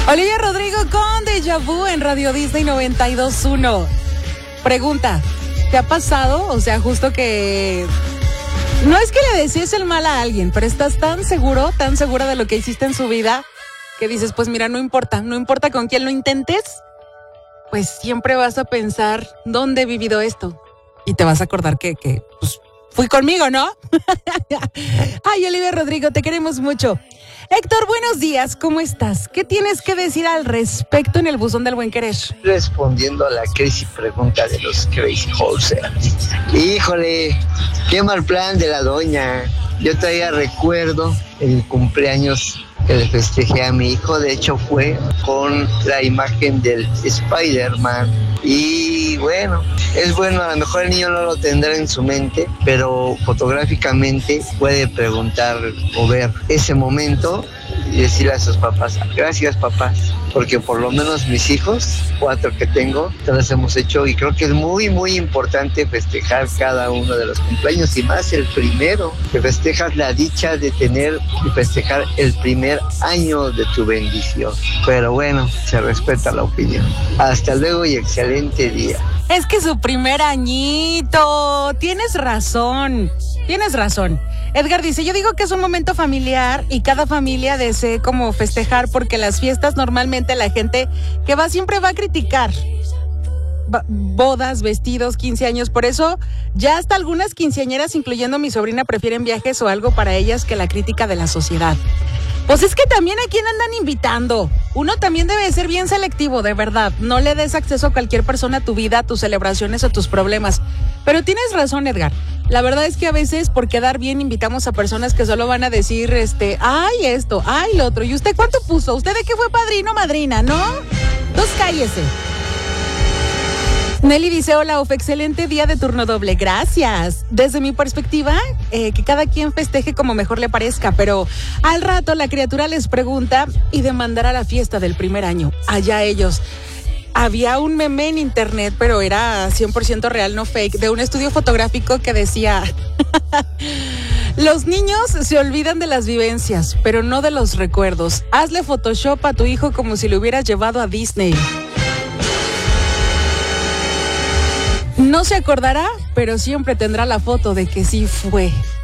Olivia Rodrigo con Deja Vu en Radio Disney 92.1. Pregunta, ¿te ha pasado? O sea, justo que... No es que le desees el mal a alguien, pero estás tan seguro, tan segura de lo que hiciste en su vida, que dices, pues mira, no importa con quién lo intentes, pues siempre vas a pensar, ¿dónde he vivido esto? Y te vas a acordar que pues, fui conmigo, ¿no? Ay, Olivia Rodrigo, te queremos mucho. Héctor, buenos días, ¿cómo estás? ¿Qué tienes que decir al respecto en el buzón del buen querer? Respondiendo a la crazy pregunta de los Crazy Wholesales. Híjole, qué mal plan de la doña. Yo todavía recuerdo el cumpleaños que le festejé a mi hijo. De hecho fue con la imagen del Spider-Man. Y bueno, es bueno, a lo mejor el niño no lo tendrá en su mente, pero fotográficamente puede preguntar o ver ese momento y decirle a sus papás, gracias papás, porque por lo menos mis hijos, 4 que tengo, todos hemos hecho, y creo que es muy muy importante festejar cada uno de los cumpleaños, y más el primero, que festejas la dicha de tener y festejar el primer año de tu bendición. Pero bueno, se respeta la opinión. Hasta luego y excelente día. Es que su primer añito, tienes razón. Edgar dice, yo digo que es un momento familiar y cada familia desee como festejar, porque las fiestas normalmente la gente que va siempre va a criticar. Bodas, vestidos, 15 años, por eso ya hasta algunas quinceañeras, incluyendo mi sobrina, prefieren viajes o algo para ellas que la crítica de la sociedad. Pues es que también a quién andan invitando. Uno también debe ser bien selectivo, de verdad. No le des acceso a cualquier persona a tu vida, a tus celebraciones o tus problemas. Pero tienes razón, Edgar. La verdad es que a veces por quedar bien invitamos a personas que solo van a decir, ay esto, ay lo otro. ¿Y usted cuánto puso? ¿Usted de qué fue padrino o madrina, no? Entonces cállese. Nelly dice, hola, Uf, excelente día de turno doble, gracias. Desde mi perspectiva, que cada quien festeje como mejor le parezca, pero al rato la criatura les pregunta y demandará la fiesta del primer año. Allá ellos. Había un meme en internet, pero era 100% real, no fake, de un estudio fotográfico que decía, los niños se olvidan de las vivencias, pero no de los recuerdos. Hazle Photoshop a tu hijo como si lo hubieras llevado a Disney. No se acordará, pero siempre tendrá la foto de que sí fue.